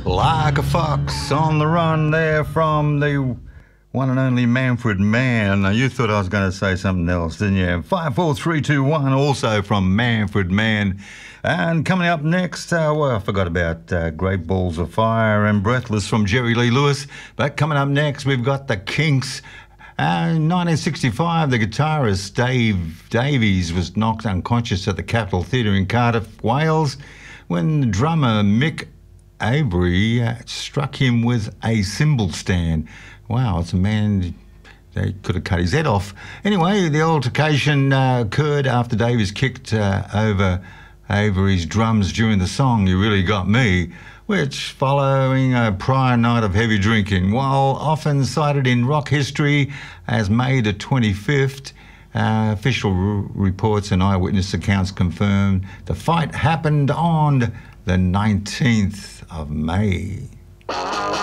Like a fox on the run there from the one and only Manfred Mann. Now, you thought I was going to say something else, didn't you? 54321, also from Manfred Mann. And coming up next, I forgot about Great Balls of Fire and Breathless from Jerry Lee Lewis. But coming up next, we've got the Kinks. In 1965, the guitarist Dave Davies was knocked unconscious at the Capitol Theatre in Cardiff, Wales, when the drummer Mick Avery struck him with a cymbal stand. Wow, it's a man, they could have cut his head off. Anyway, the altercation occurred after Davies kicked over Avery's drums during the song You Really Got Me, which, following a prior night of heavy drinking, while often cited in rock history as May the 25th, official reports and eyewitness accounts confirm the fight happened on the 19th of May.